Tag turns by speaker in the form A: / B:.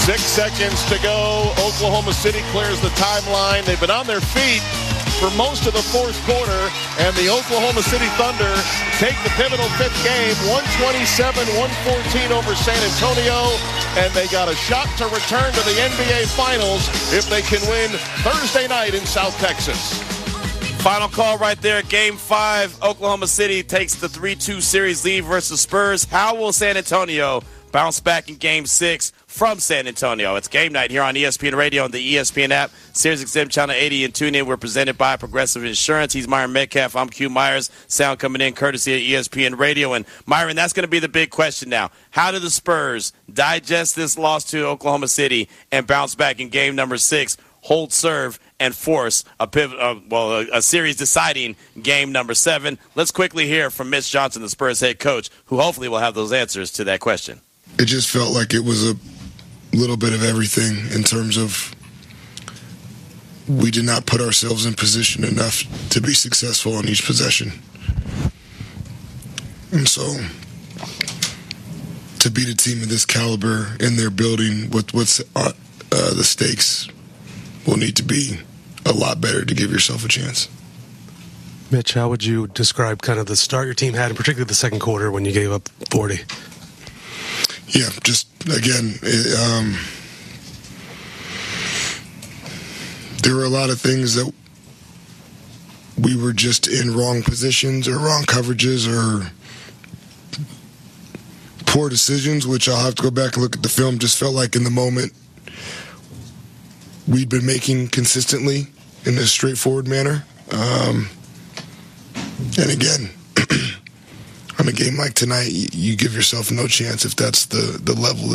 A: 6 seconds to go. Oklahoma City clears the timeline. They've been on their feet for most of the fourth quarter, and the Oklahoma City Thunder take the pivotal fifth game, 127-114 over San Antonio, and they got a shot to return to the NBA Finals if they can win Thursday night in South Texas.
B: Final call right there. Game 5, Oklahoma City takes the 3-2 series lead versus Spurs. How will San Antonio bounce back in Game 6 from San Antonio? It's game night here on ESPN Radio and the ESPN app, SiriusXM Channel 80, and tune in. We're presented by Progressive Insurance. He's Myron Metcalf. I'm Q Myers. Sound coming in courtesy of ESPN Radio. And, Myron, that's going to be the big question now. How do the Spurs digest this loss to Oklahoma City and bounce back in game number 6, hold serve, and force a series-deciding game number 7? Let's quickly hear from Mitch Johnson, the Spurs head coach, who hopefully will have those answers to that question.
C: It just felt like it was a little bit of everything in terms of we did not put ourselves in position enough to be successful on each possession. And so to beat a team of this caliber in their building, what's the stakes will need to be a lot better to give yourself a chance.
D: Mitch, how would you describe kind of the start your team had, and particularly the second quarter when you gave up 40?
C: Yeah, just, again, there were a lot of things that we were just in wrong positions or wrong coverages or poor decisions, which I'll have to go back and look at the film. Just felt like in the moment we'd been making consistently in a straightforward manner. And again, on a game like tonight, you give yourself no chance if that's the level